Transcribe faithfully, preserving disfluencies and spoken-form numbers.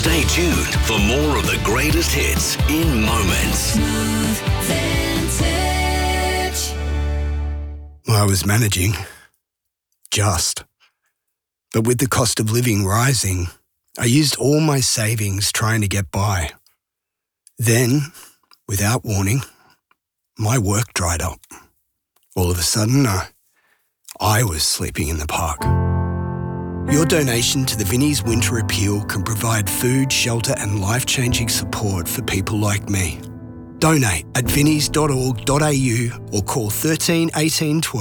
Stay tuned for more of the greatest hits in moments. I was managing. Just. But with the cost of living rising, I used all my savings trying to get by. Then, without warning, my work dried up. All of a sudden, uh, I was sleeping in the park. Your donation to the Vinnie's Winter Appeal can provide food, shelter and life-changing support for people like me. Donate at vinnies dot org dot a u or call thirteen eighteen twelve.